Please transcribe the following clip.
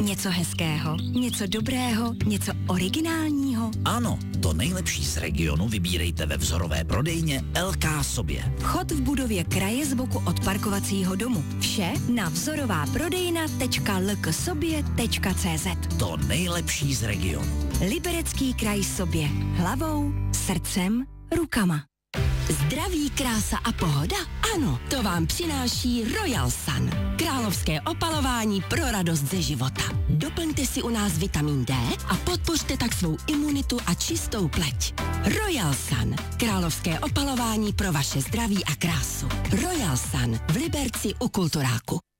Něco hezkého, něco dobrého, něco originálního. Ano, to nejlepší z regionu vybírejte ve vzorové prodejně LK Sobě. Vchod v budově kraje z boku od parkovacího domu. Vše na vzorovaprodejna.lksobě.cz. To nejlepší z regionu. Liberecký kraj Sobě. Hlavou, srdcem, rukama. Zdraví, krása a pohoda? Ano, to vám přináší Royal Sun. Královské opalování pro radost ze života. Doplňte si u nás vitamin D a podpořte tak svou imunitu a čistou pleť. Royal Sun. Královské opalování pro vaše zdraví a krásu. Royal Sun v Liberci u Kulturáku.